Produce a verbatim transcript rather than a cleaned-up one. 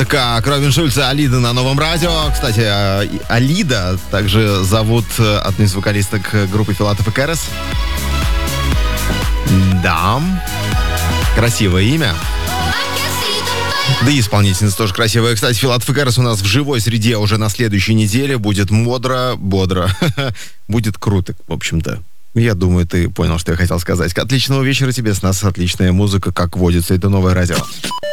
Как Робин Шульц и Алида на Новом радио. Кстати, Алида также зовут одну из вокалисток группы Филатов и Керес. Да. Красивое имя. Да и исполнительница тоже красивая. Кстати, Филатов и Керес у нас в живой среде уже на следующей неделе. Будет модро, бодро. Будет круто, в общем-то. Я думаю, ты понял, что я хотел сказать. Отличного вечера тебе, с нас отличная музыка, как водится. Это Новое радио.